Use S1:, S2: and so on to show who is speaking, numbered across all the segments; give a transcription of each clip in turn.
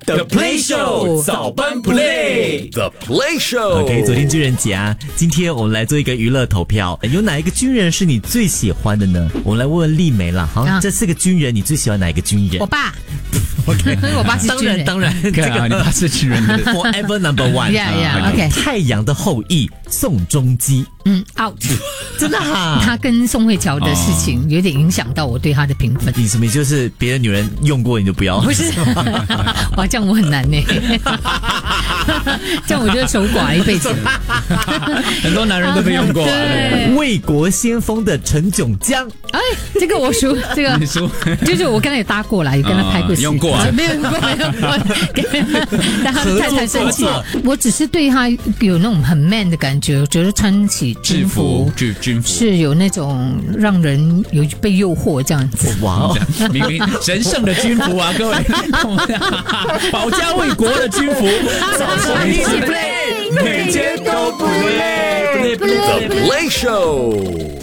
S1: The Play Show 早班 Play
S2: The Play Show。OK，
S3: 昨天军人节啊，今天我们来做一个娱乐投票，有哪一个军人是你最喜欢的呢？我们来问问丽梅啦。好，这4个军人，你最喜欢哪一个军人？
S4: 我爸。
S3: OK，
S4: 我爸是军人，
S3: 当然，这个
S1: 你爸是军人的
S3: ，Forever Number One。OK， 太阳的后裔宋仲基
S4: ，out， 真
S3: 的哈。
S4: 他跟宋慧乔的事情有点影响到我对他的评分。
S3: 你什么就是别的女人用过你就不要？
S4: 不是，哇，这样我很难呢。这样我就守寡一辈子。
S1: 很多男人都被用过。
S4: 对，
S3: 为国先锋的陈炯江，
S4: 哎，这个我输，这个
S1: 你输，
S4: 就是我跟他也搭过啦，也跟他拍过戏，
S1: 用过啊？
S4: 没有用过，但他太太生气。我只是对他有那种很 man 的感觉，我觉得穿起军服是有那种让人有被诱惑这样子。
S3: 哇，
S1: 明明神圣的军服啊，各位，保家卫国的军服，早上一起 play， 每天都不累。
S2: The Play Show。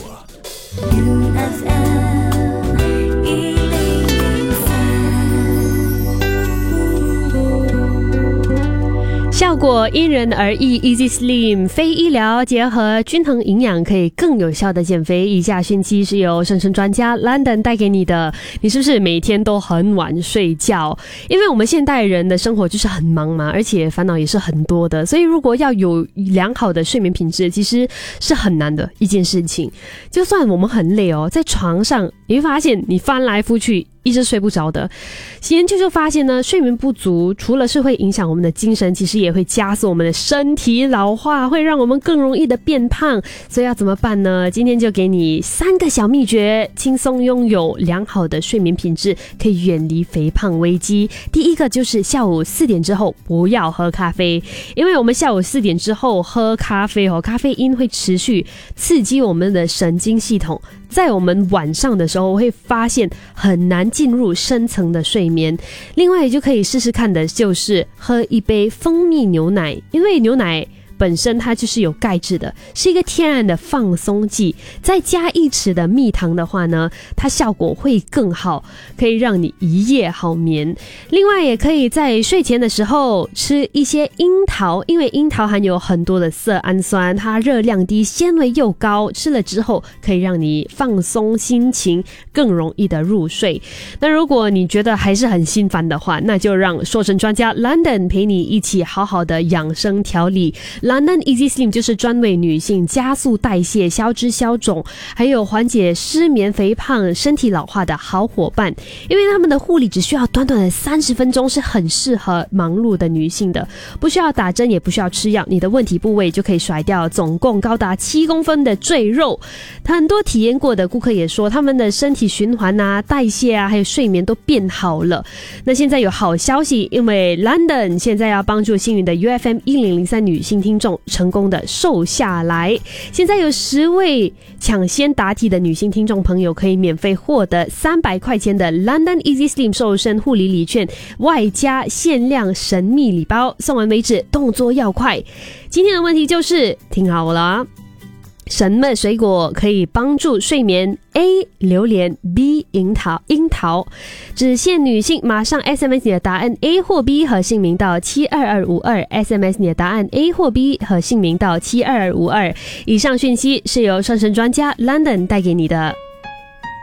S5: 效果因人而异 ，Easy Slim 非医疗结合均衡营养，可以更有效的减肥。以下讯息是由生生专家 London 带给你的。你是不是每天都很晚睡觉？因为我们现代人的生活就是很忙嘛，而且烦恼也是很多的，所以如果要有良好的睡眠品质，其实是很难的一件事情。就算我们很累哦，在床上你会发现你翻来覆去，一直睡不着的。研究就发现呢，睡眠不足除了是会影响我们的精神，其实也会加速我们的身体老化，会让我们更容易的变胖。所以要怎么办呢？今天就给你3个小秘诀，轻松拥有良好的睡眠品质，可以远离肥胖危机。第一个就是下午4点之后不要喝咖啡，因为我们下午4点之后喝咖啡咖啡因会持续刺激我们的神经系统，在我们晚上的时候会发现很难进入深层的睡眠。另外就可以试试看的就是喝一杯蜂蜜牛奶，因为牛奶本身它就是有钙质的，是一个天然的放松剂，再加1匙的蜜糖的话呢，它效果会更好，可以让你一夜好眠。另外也可以在睡前的时候吃一些樱桃，因为樱桃含有很多的色氨酸，它热量低，纤维又高，吃了之后可以让你放松心情，更容易的入睡。那如果你觉得还是很心烦的话，那就让瘦身专家 London 陪你一起好好的养生调理。London Easy Slim 就是专为女性加速代谢、消脂消肿，还有缓解失眠、肥胖、身体老化的好伙伴。因为他们的护理只需要短短的30分钟，是很适合忙碌的女性的，不需要打针，也不需要吃药，你的问题部位就可以甩掉总共高达7公分的赘肉。很多体验过的顾客也说，他们的身体循环啊、代谢啊，还有睡眠都变好了。那现在有好消息，因为 London 现在要帮助幸运的 UFM 1003女性听众成功的瘦下来。现在有10位抢先答题的女性听众朋友可以免费获得300块钱的 London Easy Slim 瘦身护理礼券，外加限量神秘礼包，送完为止，动作要快。今天的问题就是听好了，什么水果可以帮助睡眠？ A. 榴莲， B. 樱桃。只限女性，马上 SMS 你的答案 A 或 B 和姓名到72252， SMS 你的答案 A 或 B 和姓名到72252。以上讯息是由瘦身专家 London 带给你的。